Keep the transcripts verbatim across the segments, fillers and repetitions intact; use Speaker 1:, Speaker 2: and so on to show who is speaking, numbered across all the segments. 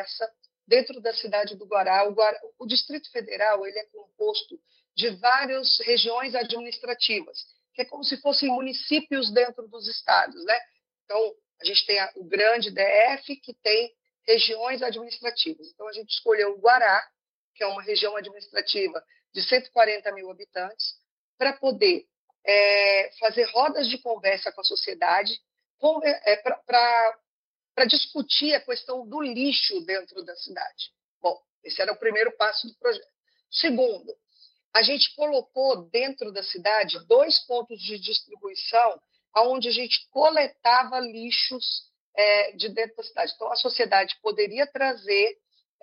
Speaker 1: conversa dentro da cidade do Guará. O, Guará, o Distrito Federal ele é composto de várias regiões administrativas, que é como se fossem municípios dentro dos estados, né? Então, a gente tem a, o grande D F, que tem regiões administrativas. Então, a gente escolheu o Guará, que é uma região administrativa de cento e quarenta mil habitantes, para poder é, fazer rodas de conversa com a sociedade, é, para discutir a questão do lixo dentro da cidade. Bom, esse era o primeiro passo do projeto. Segundo, a gente colocou dentro da cidade dois pontos de distribuição onde a gente coletava lixos é, de dentro da cidade. Então, a sociedade poderia trazer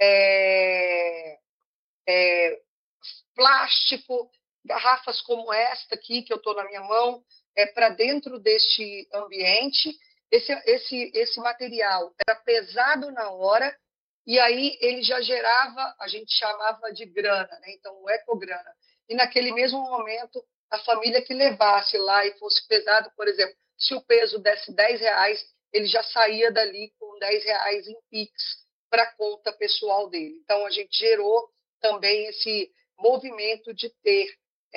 Speaker 1: é, é, plástico, garrafas como esta aqui, que eu estou na minha mão, é, para dentro deste ambiente. Esse, esse, esse material era pesado na hora, e aí ele já gerava, a gente chamava de grana, né? Então, o ecograna. E naquele mesmo momento, a família que levasse lá e fosse pesado, por exemplo, se o peso desse dez reais, ele já saía dali com dez reais em Pix para a conta pessoal dele. Então, a gente gerou também esse movimento de ter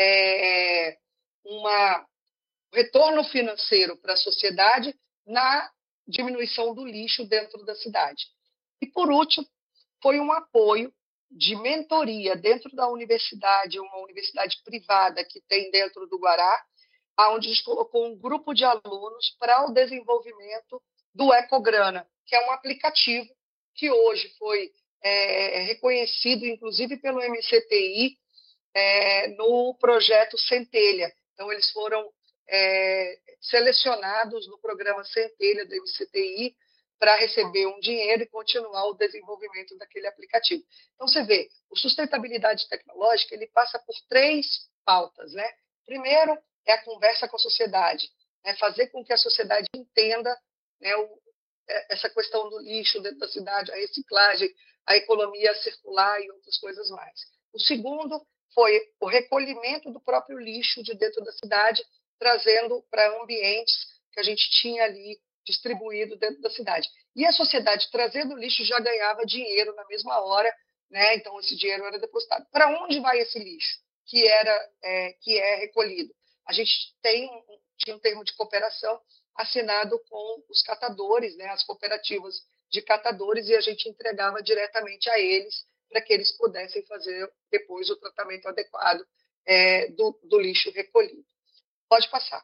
Speaker 1: é, uma, um retorno financeiro para a sociedade na diminuição do lixo dentro da cidade. E, por último, foi um apoio de mentoria dentro da universidade, uma universidade privada que tem dentro do Guará, onde a gente colocou um grupo de alunos para o desenvolvimento do Ecograna, que é um aplicativo que hoje foi é, reconhecido, inclusive pelo M C T I, é, no projeto Centelha. Então, eles foram é, selecionados no programa Centelha do M C T I para receber um dinheiro e continuar o desenvolvimento daquele aplicativo. Então, você vê, o sustentabilidade tecnológica ele passa por três pautas, né? Primeiro, é a conversa com a sociedade, né? Fazer com que a sociedade entenda, né, o, essa questão do lixo dentro da cidade, a reciclagem, a economia circular e outras coisas mais. O segundo foi o recolhimento do próprio lixo de dentro da cidade, trazendo para ambientes que a gente tinha ali distribuído dentro da cidade. E a sociedade, trazendo o lixo, já ganhava dinheiro na mesma hora, né? Então esse dinheiro era depositado. Para onde vai esse lixo que, era, é, que é recolhido? A gente tem um, tinha um termo de cooperação assinado com os catadores, né? As cooperativas de catadores, e a gente entregava diretamente a eles para que eles pudessem fazer depois o tratamento adequado é, do, do lixo recolhido. Pode passar.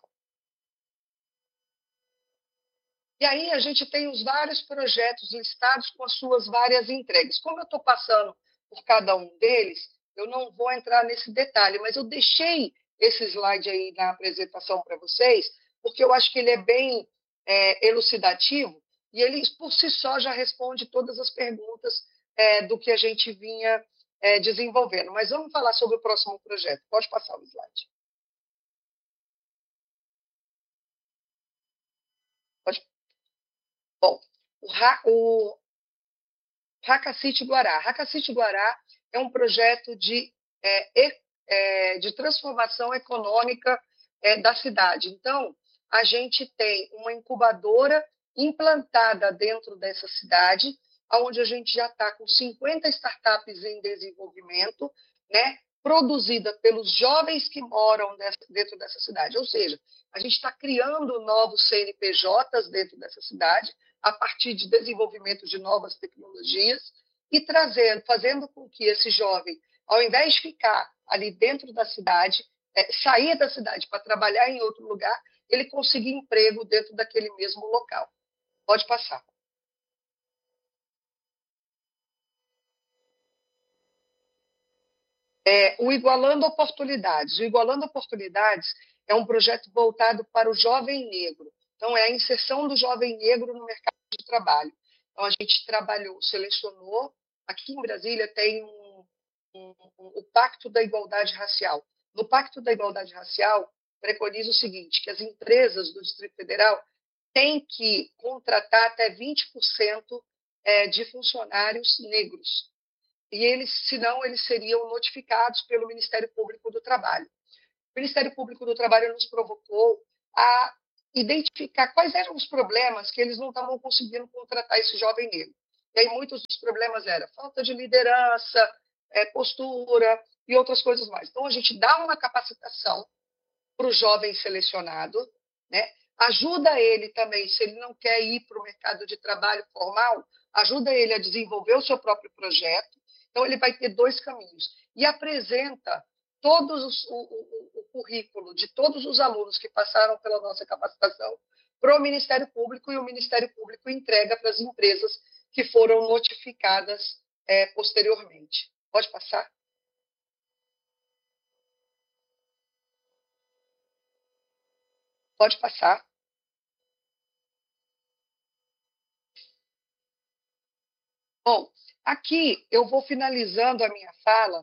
Speaker 1: E aí a gente tem os vários projetos listados com as suas várias entregas. Como eu estou passando por cada um deles, eu não vou entrar nesse detalhe, mas eu deixei esse slide aí na apresentação para vocês, porque eu acho que ele é bem é, elucidativo e ele, por si só, já responde todas as perguntas é, do que a gente vinha é, desenvolvendo. Mas vamos falar sobre o próximo projeto. Pode passar o slide. Pode. Bom, o, o Hakacity Guará. Hakacity Guará é um projeto de, é, é, de transformação econômica é, da cidade. Então, a gente tem uma incubadora implantada dentro dessa cidade, onde a gente já está com cinquenta startups em desenvolvimento, né, produzida pelos jovens que moram dentro dessa cidade. Ou seja, a gente está criando novos C N P Js dentro dessa cidade, a partir de desenvolvimento de novas tecnologias, e trazendo, fazendo com que esse jovem, ao invés de ficar ali dentro da cidade, é, sair da cidade para trabalhar em outro lugar, ele consiga emprego dentro daquele mesmo local. Pode passar. É, o Igualando Oportunidades. O Igualando Oportunidades é um projeto voltado para o jovem negro. Então, é a inserção do jovem negro no mercado de trabalho. Então, a gente trabalhou, selecionou. Aqui em Brasília tem um, um, um, o Pacto da Igualdade Racial. No Pacto da Igualdade Racial, preconiza o seguinte, que as empresas do Distrito Federal têm que contratar até vinte por cento é, de funcionários negros. E eles, senão, eles seriam notificados pelo Ministério Público do Trabalho. O Ministério Público do Trabalho nos provocou a identificar quais eram os problemas que eles não estavam conseguindo contratar esse jovem negro. E aí muitos dos problemas eram falta de liderança, é, postura e outras coisas mais. Então, a gente dá uma capacitação para o jovem selecionado, né? Ajuda ele também, se ele não quer ir para o mercado de trabalho formal, ajuda ele a desenvolver o seu próprio projeto. Então, ele vai ter dois caminhos. E apresenta todos os, o, o, o currículo de todos os alunos que passaram pela nossa capacitação para o Ministério Público, e o Ministério Público entrega para as empresas que foram notificadas é, posteriormente. Pode passar? Pode passar. Bom, aqui eu vou finalizando a minha fala,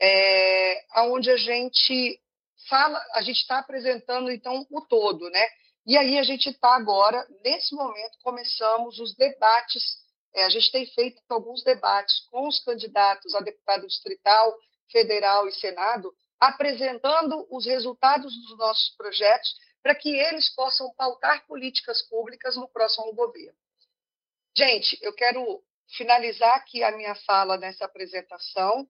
Speaker 1: é, onde a gente fala, a gente está apresentando então o todo, né? E aí a gente está agora, nesse momento, começamos os debates. É, a gente tem feito alguns debates com os candidatos a deputado distrital, federal e Senado, apresentando os resultados dos nossos projetos para que eles possam pautar políticas públicas no próximo governo. Gente, eu quero finalizar aqui a minha fala nessa apresentação,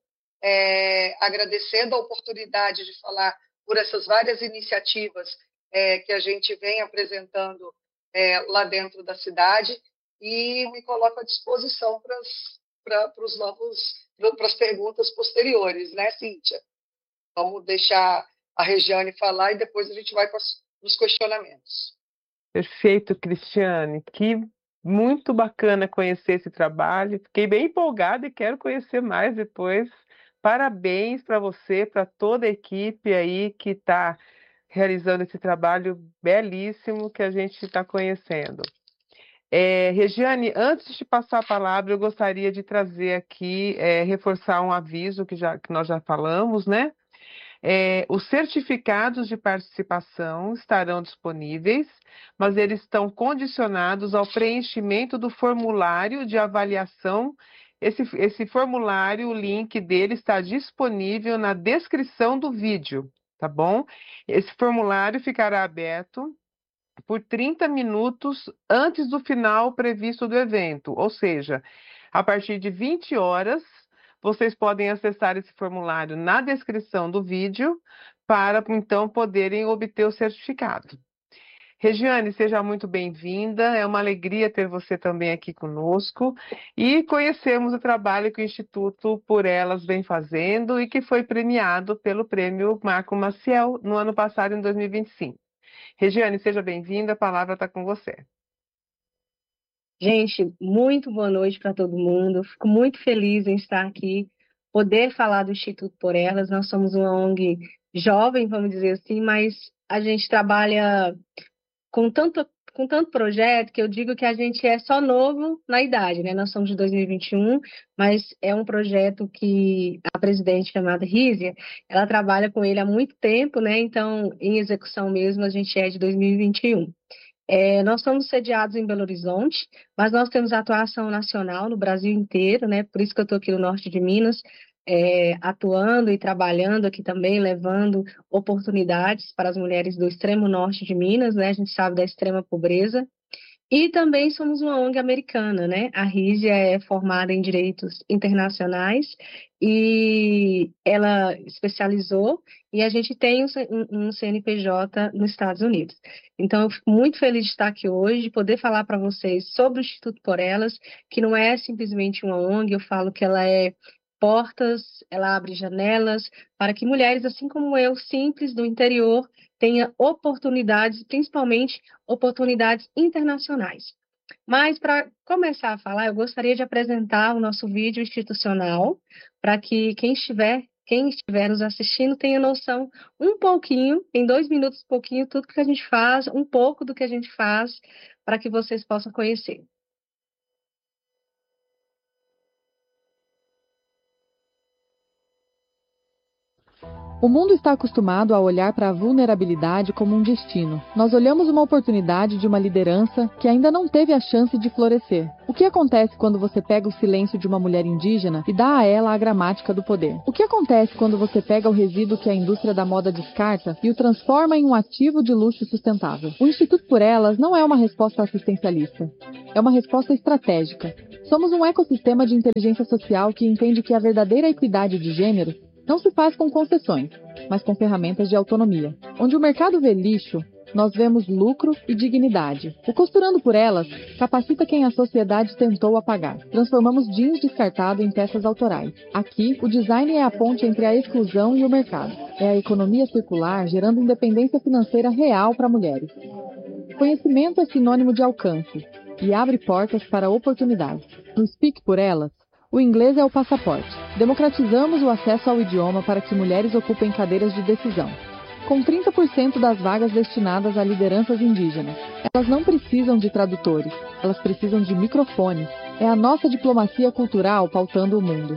Speaker 1: é, agradecendo a oportunidade de falar por essas várias iniciativas é, que a gente vem apresentando é, lá dentro da cidade, e me coloco à disposição para os novos, para as perguntas posteriores, né, Cíntia? Vamos deixar a Regiane falar e depois a gente vai para os questionamentos.
Speaker 2: Perfeito, Cristiane. Que muito bacana conhecer esse trabalho. Fiquei bem empolgada e quero conhecer mais depois. Parabéns para você, para toda a equipe aí que está realizando esse trabalho belíssimo que a gente está conhecendo. É, Regiane, antes de passar a palavra, eu gostaria de trazer aqui, é, reforçar um aviso que, já, que nós já falamos, né? É, os certificados de participação estarão disponíveis, mas eles estão condicionados ao preenchimento do formulário de avaliação. Esse, esse formulário, o link dele está disponível na descrição do vídeo, tá bom? Esse formulário ficará aberto por trinta minutos antes do final previsto do evento, ou seja, a partir de vinte horas, vocês podem acessar esse formulário na descrição do vídeo para, então, poderem obter o certificado. Regiane, seja muito bem-vinda, é uma alegria ter você também aqui conosco e conhecermos o trabalho que o Instituto Por Elas vem fazendo e que foi premiado pelo Prêmio Marco Maciel no ano passado, em dois mil e vinte e cinco. Regiane, seja bem-vinda, a palavra está com você.
Speaker 3: Gente, muito boa noite para todo mundo. Fico muito feliz em estar aqui, poder falar do Instituto Por Elas. Nós somos uma O N G jovem, vamos dizer assim, mas a gente trabalha com tanto, com tanto projeto que eu digo que a gente é só novo na idade, né? Nós somos de dois mil e vinte e um, mas é um projeto que a presidente chamada Rízia, ela trabalha com ele há muito tempo, né? Então, em execução mesmo, a gente é de dois mil e vinte e um. É, nós somos sediados em Belo Horizonte, mas nós temos atuação nacional no Brasil inteiro, né? Por isso que eu estou aqui no norte de Minas, é, atuando e trabalhando aqui também, levando oportunidades para as mulheres do extremo norte de Minas, né? A gente sabe da extrema pobreza. E também somos uma O N G americana, né? A Rízia é formada em direitos internacionais e ela especializou, e a gente tem um C N P J nos Estados Unidos. Então, eu fico muito feliz de estar aqui hoje, poder falar para vocês sobre o Instituto Por Elas, que não é simplesmente uma O N G, eu falo que ela é portas, ela abre janelas para que mulheres, assim como eu, simples do interior, tenha oportunidades, principalmente oportunidades internacionais. Mas, para começar a falar, eu gostaria de apresentar o nosso vídeo institucional, para que quem estiver, quem estiver nos assistindo tenha noção um pouquinho, em dois minutos, um pouquinho, tudo que a gente faz, um pouco do que a gente faz, para que vocês possam conhecer.
Speaker 4: O mundo está acostumado a olhar para a vulnerabilidade como um destino. Nós olhamos uma oportunidade de uma liderança que ainda não teve a chance de florescer. O que acontece quando você pega o silêncio de uma mulher indígena e dá a ela a gramática do poder? O que acontece quando você pega o resíduo que a indústria da moda descarta e o transforma em um ativo de luxo sustentável? O Instituto Por Elas não é uma resposta assistencialista. É uma resposta estratégica. Somos um ecossistema de inteligência social que entende que a verdadeira equidade de gênero não se faz com concessões, mas com ferramentas de autonomia. Onde o mercado vê lixo, nós vemos lucro e dignidade. O Costurando Por Elas capacita quem a sociedade tentou apagar. Transformamos jeans descartado em peças autorais. Aqui, o design é a ponte entre a exclusão e o mercado. É a economia circular gerando independência financeira real para mulheres. Conhecimento é sinônimo de alcance e abre portas para oportunidades. No Speak Por Elas, o inglês é o passaporte. Democratizamos o acesso ao idioma para que mulheres ocupem cadeiras de decisão. Com trinta por cento das vagas destinadas a lideranças indígenas. Elas não precisam de tradutores, elas precisam de microfones. É a nossa diplomacia cultural pautando o mundo.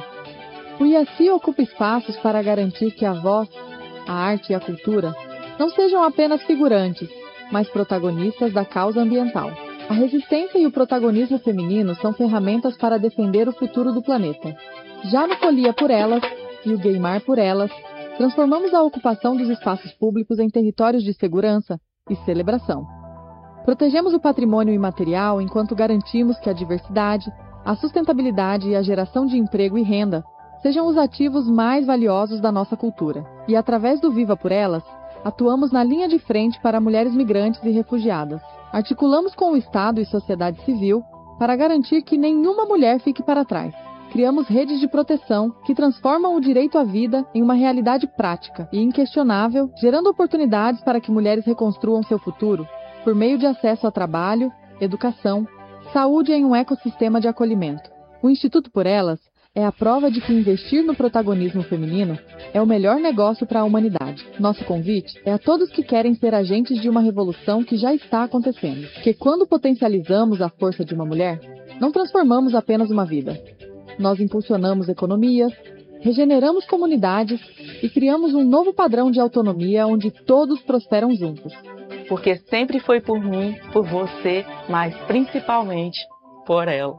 Speaker 4: O I A C I ocupa espaços para garantir que a voz, a arte e a cultura não sejam apenas figurantes, mas protagonistas da causa ambiental. A resistência e o protagonismo feminino são ferramentas para defender o futuro do planeta. Já no Folia Por Elas e o Gaymar Por Elas, transformamos a ocupação dos espaços públicos em territórios de segurança e celebração. Protegemos o patrimônio imaterial enquanto garantimos que a diversidade, a sustentabilidade e a geração de emprego e renda sejam os ativos mais valiosos da nossa cultura. E através do Viva Por Elas, atuamos na linha de frente para mulheres migrantes e refugiadas. Articulamos com o Estado e sociedade civil para garantir que nenhuma mulher fique para trás. Criamos redes de proteção que transformam o direito à vida em uma realidade prática e inquestionável, gerando oportunidades para que mulheres reconstruam seu futuro por meio de acesso a trabalho, educação, saúde em um ecossistema de acolhimento. O Instituto Por Elas é a prova de que investir no protagonismo feminino é o melhor negócio para a humanidade. Nosso convite é a todos que querem ser agentes de uma revolução que já está acontecendo. Porque quando potencializamos a força de uma mulher, não transformamos apenas uma vida. Nós impulsionamos economias, regeneramos comunidades e criamos um novo padrão de autonomia onde todos prosperam juntos.
Speaker 5: Porque sempre foi por mim, por você, mas principalmente por elas.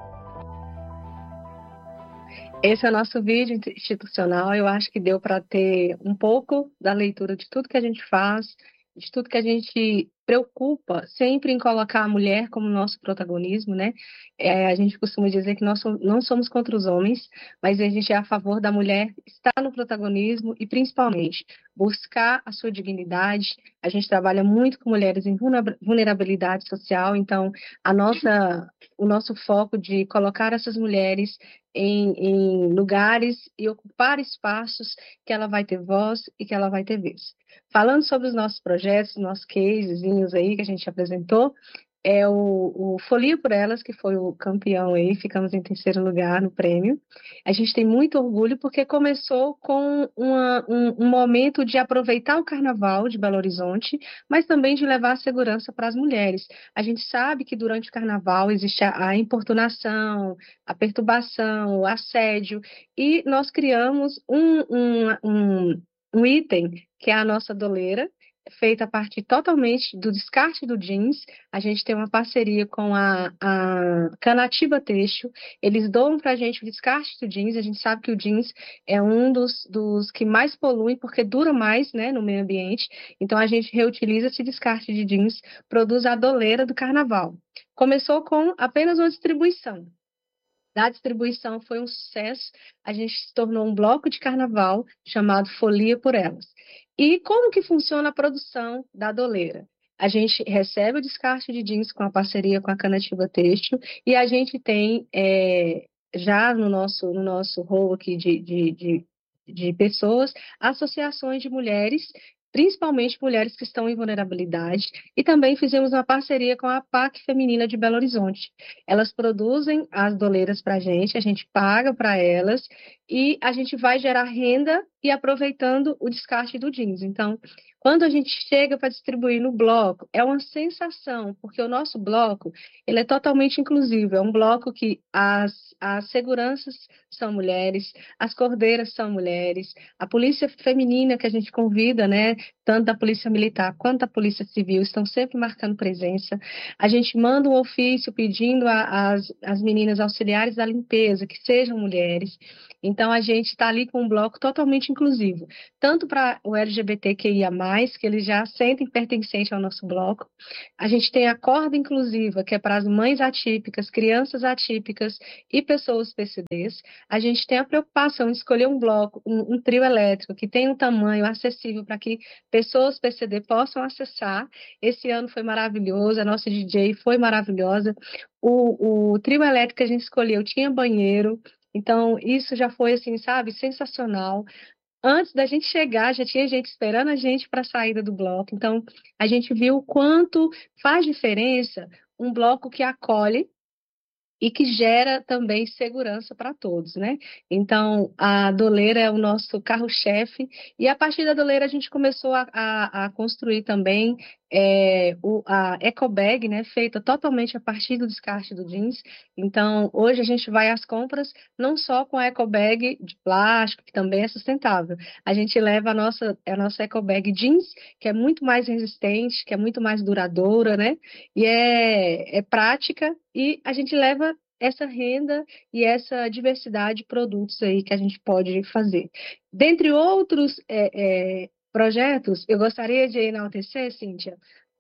Speaker 3: Esse é o nosso vídeo institucional. Eu acho que deu para ter um pouco da leitura de tudo que a gente faz, de tudo que a gente preocupa sempre em colocar a mulher como nosso protagonismo, né? É, a gente costuma dizer que nós não somos contra os homens, mas a gente é a favor da mulher estar no protagonismo e, principalmente, buscar a sua dignidade. A gente trabalha muito com mulheres em vulnerabilidade social, então a nossa, o nosso foco de colocar essas mulheres em, em lugares e ocupar espaços que ela vai ter voz e que ela vai ter vez. Falando sobre os nossos projetos, nossos cases aí que a gente apresentou, é o, o Folia Por Elas, que foi o campeão aí, ficamos em terceiro lugar no prêmio. A gente tem muito orgulho porque começou com uma, um, um momento de aproveitar o Carnaval de Belo Horizonte, mas também de levar a segurança para as mulheres. A gente sabe que durante o Carnaval existe a, a importunação, a perturbação, o assédio, e nós criamos um, um, um, um item que é a nossa doleira, feita a partir totalmente do descarte do jeans. A gente tem uma parceria com a, a Canatiba Têxtil. Eles doam para a gente o descarte do jeans. A gente sabe que o jeans é um dos, dos que mais polui, porque dura mais, né, no meio ambiente. Então, a gente reutiliza esse descarte de jeans, produz a doleira do Carnaval. Começou com apenas uma distribuição. Da distribuição foi um sucesso. A gente se tornou um bloco de carnaval chamado Folia Por Elas. E como que funciona a produção da doleira? A gente recebe o descarte de jeans com a parceria com a Canatiba Têxtil e a gente tem é, já no nosso, no nosso rol aqui de, de, de, de pessoas, associações de mulheres, principalmente mulheres que estão em vulnerabilidade, e também fizemos uma parceria com a P A C Feminina de Belo Horizonte. Elas produzem as doleiras para a gente, a gente paga para elas, e a gente vai gerar renda e aproveitando o descarte do jeans. Então, quando a gente chega para distribuir no bloco, é uma sensação, porque o nosso bloco ele é totalmente inclusivo. É um bloco que as, as seguranças são mulheres, as cordeiras são mulheres, a polícia feminina que a gente convida, né, tanto da polícia militar quanto da polícia civil, estão sempre marcando presença. A gente manda um ofício pedindo às as meninas auxiliares da limpeza que sejam mulheres. Então, a gente está ali com um bloco totalmente inclusivo, tanto para o L G B T Q I A mais, que eles já sentem pertencente ao nosso bloco. A gente tem a corda inclusiva, que é para as mães atípicas, crianças atípicas e pessoas P C Ds. A gente tem a preocupação de escolher um bloco, um, um trio elétrico, que tem um tamanho acessível para que pessoas P C D possam acessar. Esse ano foi maravilhoso, a nossa D J foi maravilhosa. O, o trio elétrico que a gente escolheu tinha banheiro, então isso já foi, assim, sabe, sensacional. Antes da gente chegar, já tinha gente esperando a gente para a saída do bloco. Então, a gente viu o quanto faz diferença um bloco que acolhe e que gera também segurança para todos, né? Então, a doleira é o nosso carro-chefe, e a partir da doleira a gente começou a, a, a construir também é, o, a ecobag, né? Feita totalmente a partir do descarte do jeans. Então, hoje a gente vai às compras não só com a ecobag de plástico, que também é sustentável. A gente leva a nossa, a nossa ecobag jeans, que é muito mais resistente, que é muito mais duradoura, né? E é, é prática, e a gente leva essa renda e essa diversidade de produtos aí que a gente pode fazer. Dentre outros é, é, projetos, eu gostaria de enaltecer, Cíntia,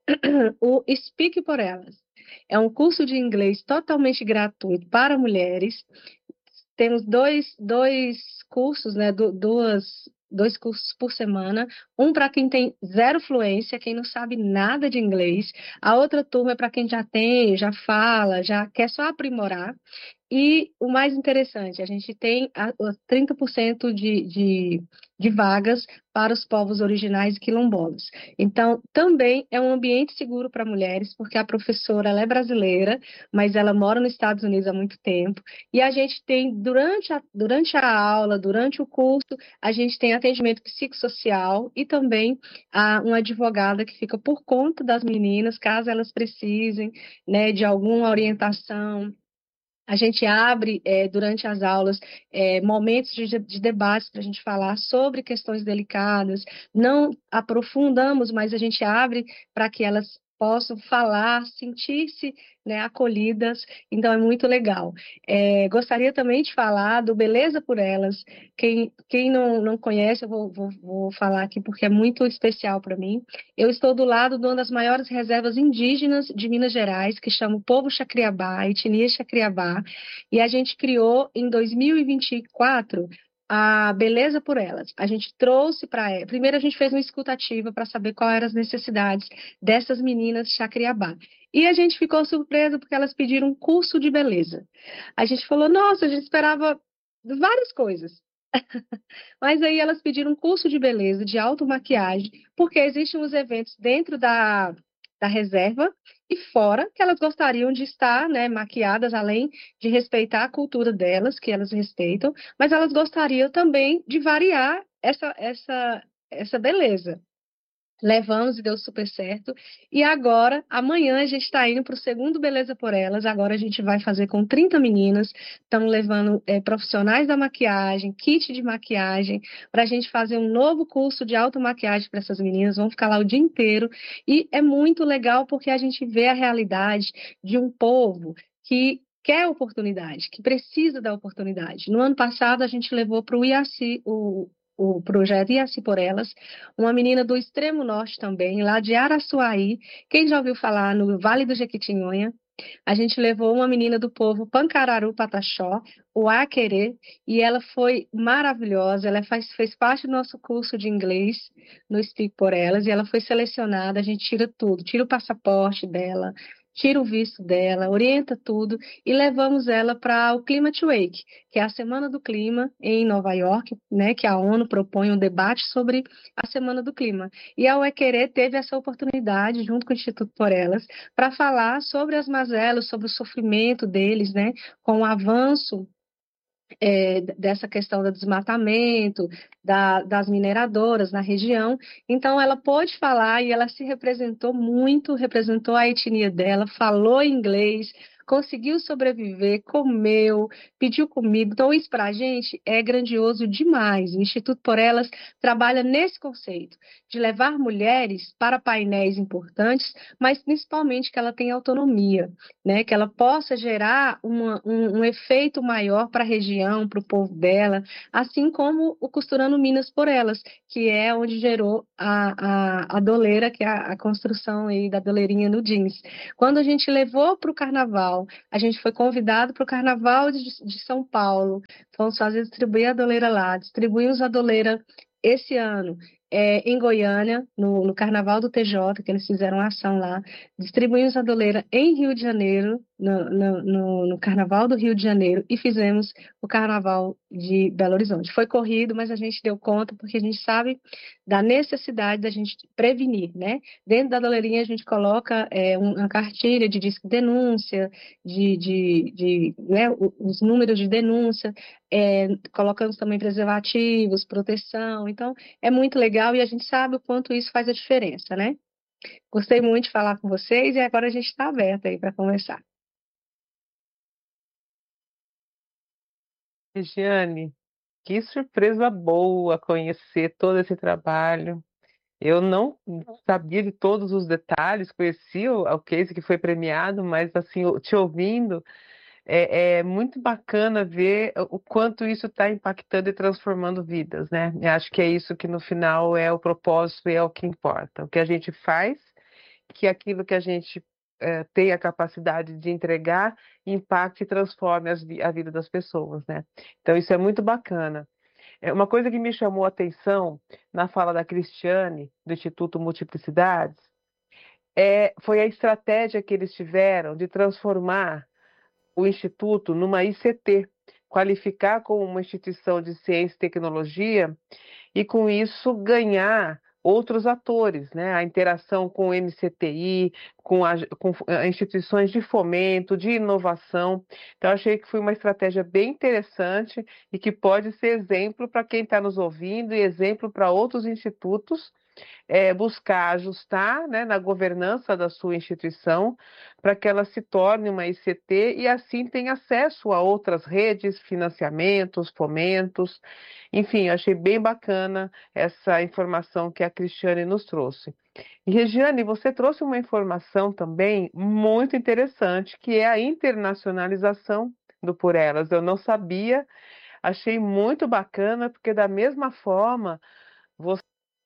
Speaker 3: o Speak por Elas. É um curso de inglês totalmente gratuito para mulheres. Temos dois, dois cursos, né, duas, dois cursos por semana, um para quem tem zero fluência, quem não sabe nada de inglês, a outra turma é para quem já tem, já fala, já quer só aprimorar. E o mais interessante, a gente tem a, a trinta por cento de, de, de vagas para os povos originais e quilombolas. Então, também é um ambiente seguro para mulheres, porque a professora ela é brasileira, mas ela mora nos Estados Unidos há muito tempo. E a gente tem, durante a, durante a aula, durante o curso, a gente tem atendimento psicossocial e também a, uma advogada que fica por conta das meninas, caso elas precisem, né, de alguma orientação. A gente abre, é, durante as aulas, é, momentos de, de debate para a gente falar sobre questões delicadas. Não aprofundamos, mas a gente abre para que elas possam falar, sentir-se, né, acolhidas. Então, é muito legal. É, gostaria também de falar do Beleza por Elas. Quem, quem não, não conhece, eu vou, vou, vou falar aqui porque é muito especial para mim. Eu estou do lado de uma das maiores reservas indígenas de Minas Gerais, que chama o Povo Chacriabá, a etnia Chacriabá, e a gente criou em dois mil e vinte e quatro a Beleza por Elas. A gente trouxe para... Primeiro a gente fez uma escutativa para saber quais eram as necessidades dessas meninas Chacriabá. E a gente ficou surpresa porque elas pediram um curso de beleza. A gente falou, nossa, a gente esperava várias coisas. Mas aí elas pediram um curso de beleza, de automaquiagem, porque existem os eventos dentro da, da reserva e fora, que elas gostariam de estar, né, maquiadas, além de respeitar a cultura delas, que elas respeitam, mas elas gostariam também de variar essa, essa, essa beleza. Levamos e deu super certo. E agora, amanhã, a gente está indo para o segundo Beleza por Elas. Agora a gente vai fazer com trinta meninas. Estamos levando é, profissionais da maquiagem, kit de maquiagem, para a gente fazer um novo curso de automaquiagem para essas meninas. Vão ficar lá o dia inteiro. E é muito legal porque a gente vê a realidade de um povo que quer oportunidade, que precisa da oportunidade. No ano passado, a gente levou para o I A C I, o o projeto Iaci por Elas, uma menina do extremo norte também, lá de Araçuaí. Quem já ouviu falar no Vale do Jequitinhonha? A gente levou uma menina do povo Pancararu Pataxó, o Aquerê, e ela foi maravilhosa. Ela faz, fez parte do nosso curso de inglês no Speak por Elas, e ela foi selecionada. A gente tira tudo, tira o passaporte dela, tira o visto dela, orienta tudo e levamos ela para o Climate Week, que é a Semana do Clima em Nova York, né, que a ONU propõe um debate sobre a Semana do Clima. E a U E Q E R E teve essa oportunidade, junto com o Instituto Por Elas, para falar sobre as mazelas, sobre o sofrimento deles, né, com o avanço é, dessa questão do desmatamento, da, das mineradoras na região. Então, ela pôde falar e ela se representou muito, representou a etnia dela, falou inglês, conseguiu sobreviver, comeu, pediu comida. Então, isso para a gente é grandioso demais. O Instituto Por Elas trabalha nesse conceito de levar mulheres para painéis importantes, mas principalmente que ela tenha autonomia, né? Que ela possa gerar uma, um, um efeito maior para a região, para o povo dela, assim como o Costurando Minas por Elas, que é onde gerou a, a, a doleira, que é a, a construção aí da doleirinha no jeans. Quando a gente levou para o carnaval, a gente foi convidado para o carnaval de, de São Paulo, fomos fazer distribuir a doleira lá, distribuímos a doleira esse ano é, em Goiânia, no, no Carnaval do T J, que eles fizeram uma ação lá, distribuímos a doleira em Rio de Janeiro, no, no, no, no Carnaval do Rio de Janeiro, e fizemos o Carnaval de Belo Horizonte. Foi corrido, mas a gente deu conta, porque a gente sabe da necessidade da gente prevenir, né? Dentro da doleirinha a gente coloca é, uma cartilha de disque denúncia, de, de, de né, os números de denúncia, é, colocamos também preservativos, proteção, então é muito legal e a gente sabe o quanto isso faz a diferença, né? Gostei muito de falar com vocês e agora a gente está aberto aí para conversar.
Speaker 2: Regiane, que surpresa boa conhecer todo esse trabalho. Eu não sabia de todos os detalhes, conhecia o, o case que foi premiado, mas assim, eu- te ouvindo, é, é muito bacana ver o quanto isso está impactando e transformando vidas, né? Eu acho que é isso que no final é o propósito e é o que importa. O que a gente faz, que aquilo que a gente eh, tem a capacidade de entregar impacte e transforme as vi- a vida das pessoas, né? Então isso é muito bacana. É uma coisa que me chamou a atenção na fala da Cristiane, do Instituto Multiplicidades, é, foi a estratégia que eles tiveram de transformar o Instituto numa I C T, qualificar como uma instituição de ciência e tecnologia e, com isso, ganhar outros atores, né? A interação com o M C T I, com, a, com a instituições de fomento, de inovação. Então, achei que foi uma estratégia bem interessante e que pode ser exemplo para quem está nos ouvindo e exemplo para outros institutos é, buscar ajustar, né, na governança da sua instituição para que ela se torne uma I C T e assim tenha acesso a outras redes, financiamentos, fomentos. Enfim, eu achei bem bacana essa informação que a Cristiane nos trouxe. E, Regiane, você trouxe uma informação também muito interessante, que é a internacionalização do Por Elas. Eu não sabia, achei muito bacana, porque da mesma forma, você,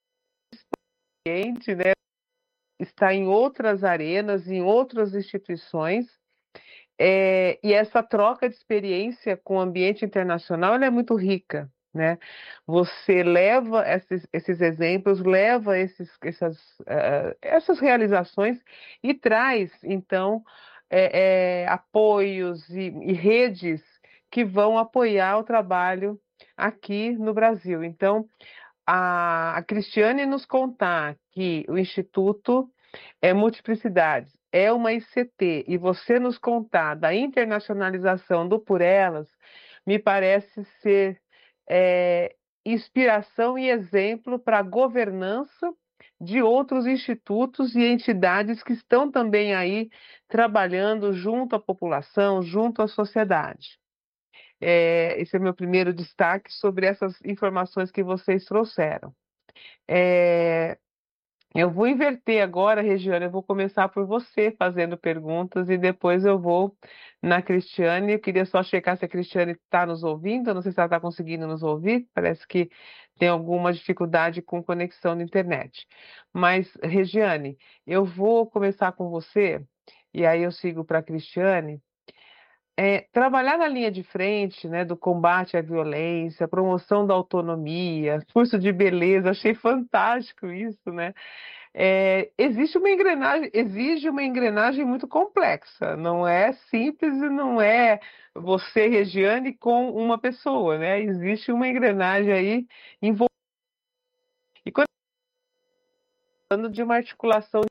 Speaker 2: né, está em outras arenas, em outras instituições, é, e essa troca de experiência com o ambiente internacional ela é muito rica, né? Você leva esses, esses exemplos, leva esses, essas, uh, essas realizações e traz, então, é, é, apoios e, e redes que vão apoiar o trabalho aqui no Brasil. Então, a, a Cristiane nos contar que o Instituto é Multiplicidades, é uma I C T, e você nos contar da internacionalização do Por Elas, me parece ser é, inspiração e exemplo para a governança de outros institutos e entidades que estão também aí trabalhando junto à população, junto à sociedade. É, esse é meu primeiro destaque sobre essas informações que vocês trouxeram. É, eu vou inverter agora, Regiane, eu vou começar por você fazendo perguntas e depois eu vou na Cristiane. Eu queria só checar se a Cristiane está nos ouvindo, eu não sei se ela está conseguindo nos ouvir, parece que tem alguma dificuldade com conexão na internet. Mas, Regiane, eu vou começar com você e aí eu sigo para a Cristiane. É, trabalhar na linha de frente, né, do combate à violência, promoção da autonomia, curso de beleza, achei fantástico isso, né? É, existe uma engrenagem, exige uma engrenagem muito complexa, não é simples e não é você, Regiane, com uma pessoa, né? Existe uma engrenagem aí envolvendo. E quando falando de uma articulação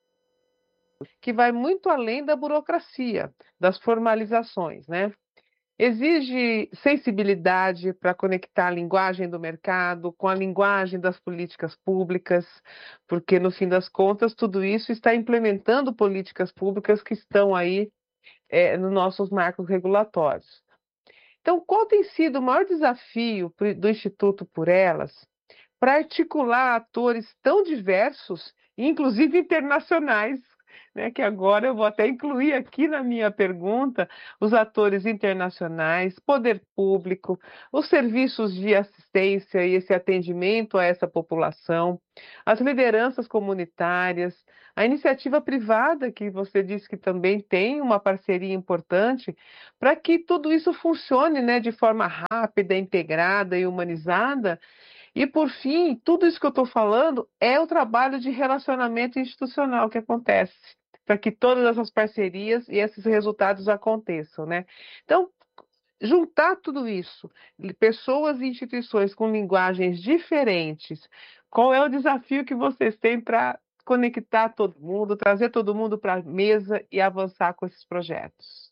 Speaker 2: que vai muito além da burocracia, das formalizações, né? Exige sensibilidade para conectar a linguagem do mercado com a linguagem das políticas públicas, porque, no fim das contas, tudo isso está implementando políticas públicas que estão aí é, nos nossos marcos regulatórios. Então, qual tem sido o maior desafio do Instituto Por Elas para articular atores tão diversos, inclusive internacionais, né, que agora eu vou até incluir aqui na minha pergunta, os atores internacionais, poder público, os serviços de assistência e esse atendimento a essa população, as lideranças comunitárias, a iniciativa privada, que você disse que também tem uma parceria importante, para que tudo isso funcione, né, de forma rápida, integrada e humanizada. E, por fim, tudo isso que eu estou falando é o trabalho de relacionamento institucional que acontece, para que todas essas parcerias e esses resultados aconteçam, né? Então, juntar tudo isso, pessoas e instituições com linguagens diferentes, qual é o desafio que vocês têm para conectar todo mundo, trazer todo mundo para a mesa e avançar com esses projetos?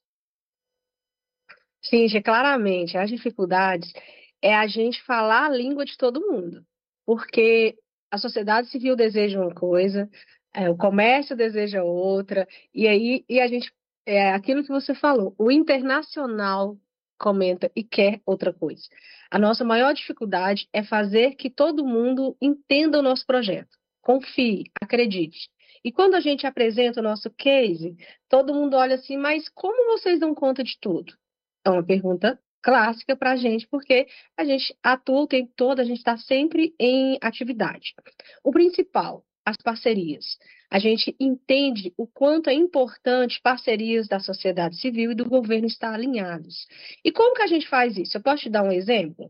Speaker 3: Sim, claramente, as dificuldades é a gente falar a língua de todo mundo, porque a sociedade civil deseja uma coisa, é, o comércio deseja outra, e aí e a gente, é aquilo que você falou, o internacional comenta e quer outra coisa. A nossa maior dificuldade é fazer que todo mundo entenda o nosso projeto, confie, acredite. E quando a gente apresenta o nosso case, todo mundo olha assim, mas como vocês dão conta de tudo? É uma pergunta clássica para a gente, porque a gente atua o tempo todo, a gente está sempre em atividade. O principal, as parcerias. A gente entende o quanto é importante parcerias da sociedade civil e do governo estar alinhados. E como que a gente faz isso? Eu posso te dar um exemplo?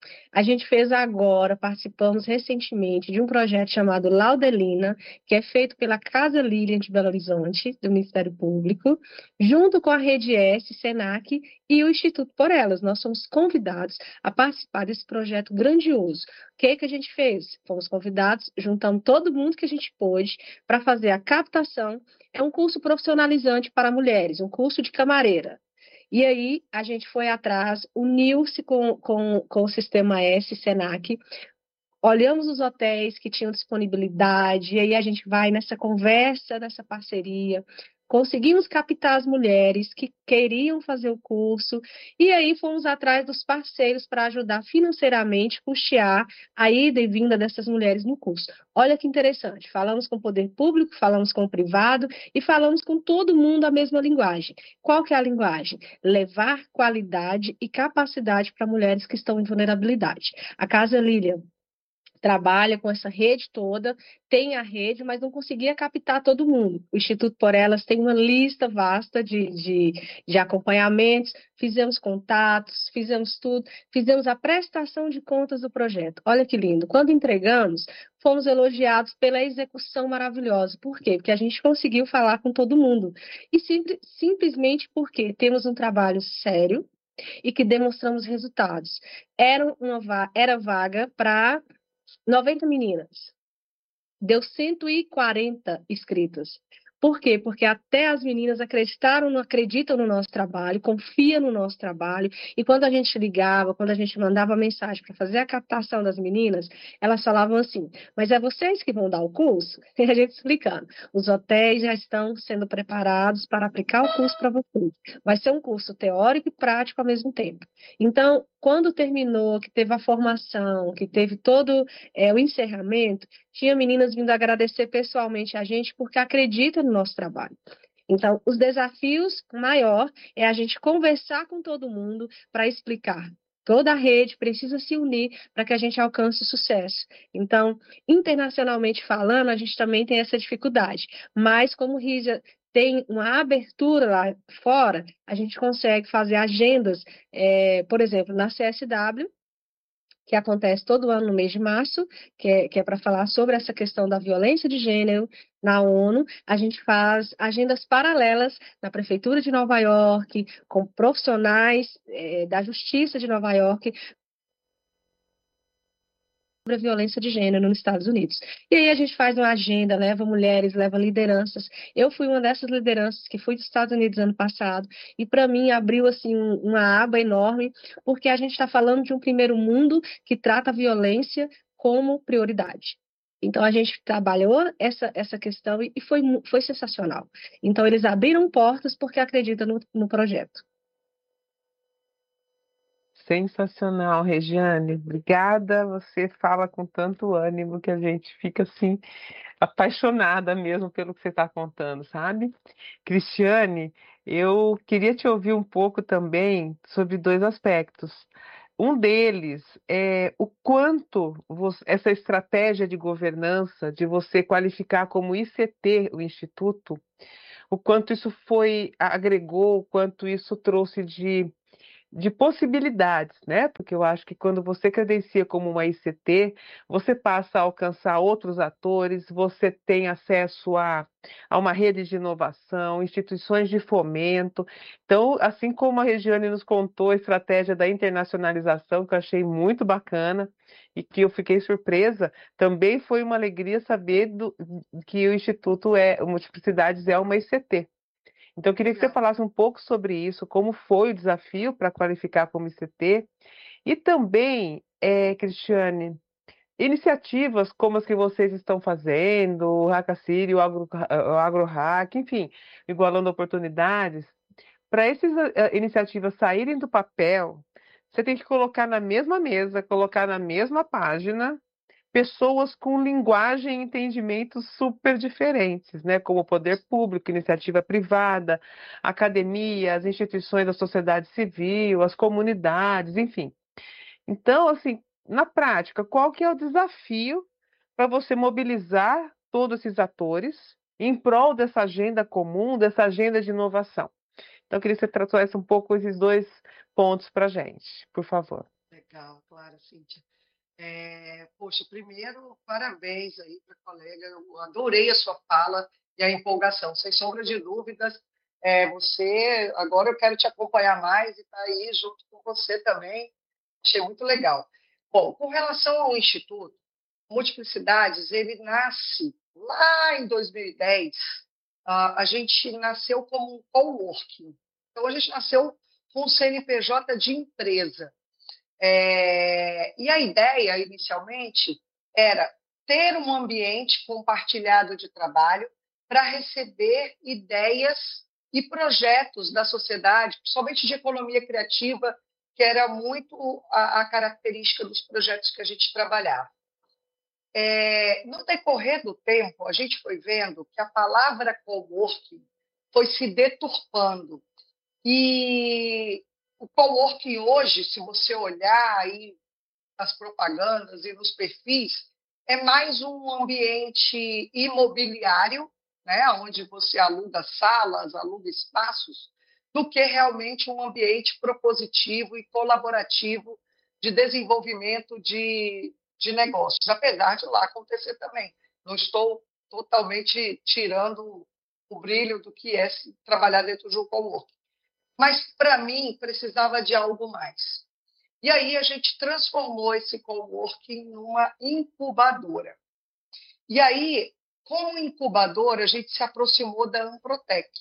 Speaker 3: A gente fez agora, participamos recentemente de um projeto chamado Laudelina, que é feito pela Casa Lilian de Belo Horizonte, do Ministério Público, junto com a Rede S, Senac e o Instituto Por Elas. Nós somos convidados a participar desse projeto grandioso. O que, que a gente fez? Fomos convidados, juntamos todo mundo que a gente pôde para fazer a captação. É um curso profissionalizante para mulheres, um curso de camareira. E aí, a gente foi atrás, uniu-se com, com, com o Sistema S, Senac, olhamos os hotéis que tinham disponibilidade, e aí a gente vai nessa conversa, nessa parceria, conseguimos captar as mulheres que queriam fazer o curso, e aí fomos atrás dos parceiros para ajudar financeiramente, custear a ida e vinda dessas mulheres no curso. Olha que interessante, falamos com o poder público, falamos com o privado e falamos com todo mundo a mesma linguagem. Qual que é a linguagem? Levar qualidade e capacidade para mulheres que estão em vulnerabilidade. A Casa Lilian trabalha com essa rede toda, tem a rede, mas não conseguia captar todo mundo. O Instituto Por Elas tem uma lista vasta de, de, de acompanhamentos, fizemos contatos, fizemos tudo, fizemos a prestação de contas do projeto. Olha que lindo. Quando entregamos, fomos elogiados pela execução maravilhosa. Por quê? Porque a gente conseguiu falar com todo mundo. E simples, simplesmente porque temos um trabalho sério e que demonstramos resultados. Era, uma, era vaga para noventa meninas. Deu cento e quarenta inscritas. Por quê? Porque até as meninas acreditaram, acreditam no nosso trabalho, confiam no nosso trabalho, e quando a gente ligava, quando a gente mandava mensagem para fazer a captação das meninas, elas falavam assim, mas é vocês que vão dar o curso? E a gente explicando, os hotéis já estão sendo preparados para aplicar o curso para vocês. Vai ser um curso teórico e prático ao mesmo tempo. Então, quando terminou, que teve a formação, que teve todo é, o encerramento, tinha meninas vindo agradecer pessoalmente a gente porque acreditam no nosso trabalho. Então, os desafios maior é a gente conversar com todo mundo para explicar. Toda a rede precisa se unir para que a gente alcance o sucesso. Então, internacionalmente falando, a gente também tem essa dificuldade. Mas, como o Rígia tem uma abertura lá fora, a gente consegue fazer agendas, é, por exemplo, na C S W, que acontece todo ano no mês de março, que é, que é para falar sobre essa questão da violência de gênero na ONU. A gente faz agendas paralelas na Prefeitura de Nova York, com profissionais é, da Justiça de Nova York, a violência de gênero nos Estados Unidos. E aí a gente faz uma agenda, leva mulheres, leva lideranças. Eu fui uma dessas lideranças que fui dos Estados Unidos ano passado, e para mim abriu assim uma aba enorme, porque a gente está falando de um primeiro mundo que trata a violência como prioridade. Então a gente trabalhou essa, essa questão e foi, foi sensacional. Então eles abriram portas porque acreditam no, no projeto.
Speaker 2: Sensacional, Regiane. Obrigada. Você fala com tanto ânimo que a gente fica assim apaixonada mesmo pelo que você está contando, sabe? Cristiane, eu queria te ouvir um pouco também sobre dois aspectos. Um deles é o quanto você- essa estratégia de governança, de você qualificar como I C T o Instituto, o quanto isso foi, agregou, o quanto isso trouxe de de possibilidades, né? Porque eu acho que quando você credencia como uma I C T, você passa a alcançar outros atores, você tem acesso a, a uma rede de inovação, instituições de fomento. Então, assim como a Regiane nos contou a estratégia da internacionalização, que eu achei muito bacana e que eu fiquei surpresa, também foi uma alegria saber do, que o Instituto é, o Multiplicidades é uma I C T. Então, eu queria que você falasse um pouco sobre isso, como foi o desafio para qualificar como I C T, e também, eh, Cristiane, iniciativas como as que vocês estão fazendo, o Hackaciri, o Agro, o AgroHack, enfim, igualando oportunidades, para essas eh, iniciativas saírem do papel, você tem que colocar na mesma mesa, colocar na mesma página pessoas com linguagem e entendimentos super diferentes, né? Como o poder público, iniciativa privada, academia, as instituições da sociedade civil, as comunidades, enfim. Então, assim, na prática, qual que é o desafio para você mobilizar todos esses atores em prol dessa agenda comum, dessa agenda de inovação? Então, eu queria que você trouxesse um pouco esses dois pontos para a gente, por favor.
Speaker 1: Legal, claro, Cíntia. É, poxa, primeiro, parabéns aí para a colega, eu adorei a sua fala e a empolgação, sem sombra de dúvidas, é, você, agora eu quero te acompanhar mais e estar tá aí junto com você também, achei muito legal. Bom, com relação ao Instituto Multiplicidades, ele nasce lá em dois mil e dez, a, a gente nasceu como um coworking, então a gente nasceu com um C N P J de empresa. É, e a ideia, inicialmente, era ter um ambiente compartilhado de trabalho para receber ideias e projetos da sociedade, principalmente de economia criativa, que era muito a, a característica dos projetos que a gente trabalhava. É, no decorrer do tempo, a gente foi vendo que a palavra coworking foi se deturpando. E o coworking hoje, se você olhar aí nas propagandas e nos perfis, é mais um ambiente imobiliário, né, onde você aluga salas, aluga espaços, do que realmente um ambiente propositivo e colaborativo de desenvolvimento de, de negócios, apesar de lá acontecer também. Não estou totalmente tirando o brilho do que é trabalhar dentro de um coworking. Mas, para mim, precisava de algo mais. E aí a gente transformou esse coworking numa incubadora. E aí, como incubadora, a gente se aproximou da Amprotec.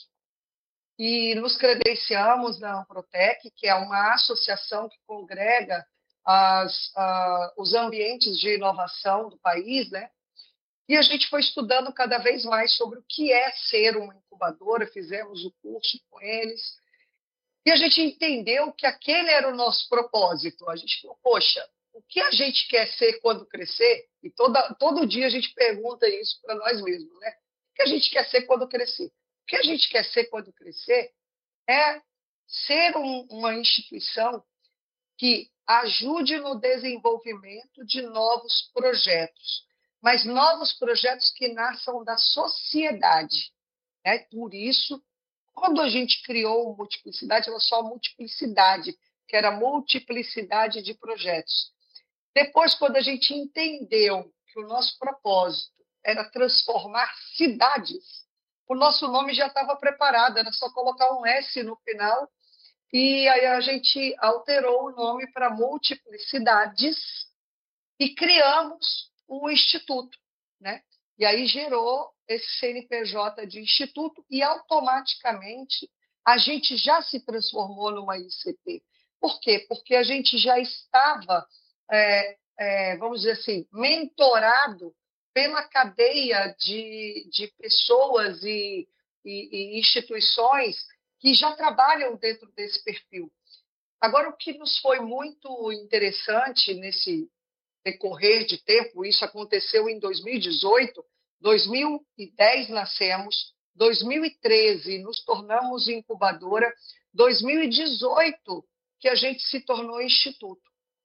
Speaker 1: E nos credenciamos na Amprotec, que é uma associação que congrega as, uh, os ambientes de inovação do país, né? E a gente foi estudando cada vez mais sobre o que é ser uma incubadora, fizemos o curso com eles, e a gente entendeu que aquele era o nosso propósito. A gente falou, poxa, o que a gente quer ser quando crescer? E toda, todo dia a gente pergunta isso para nós mesmos, né? O que a gente quer ser quando crescer? O que a gente quer ser quando crescer é ser um, uma instituição que ajude no desenvolvimento de novos projetos, mas novos projetos que nasçam da sociedade. Né? Por isso, quando a gente criou o Multiplicidade, era só multiplicidade, que era multiplicidade de projetos. Depois, quando a gente entendeu que o nosso propósito era transformar cidades, o nosso nome já estava preparado, era só colocar um S no final, e aí a gente alterou o nome para Multiplicidades, e criamos o Instituto, né? E aí gerou esse C N P J de Instituto e automaticamente a gente já se transformou numa I C T. Por quê? Porque a gente já estava, é, é, vamos dizer assim, mentorado pela cadeia de, de pessoas e, e, e instituições que já trabalham dentro desse perfil. Agora, o que nos foi muito interessante nesse decorrer de tempo, isso aconteceu em dois mil e dezoito, dois mil e dez nascemos, dois mil e treze nos tornamos incubadora, dois mil e dezoito que a gente se tornou instituto.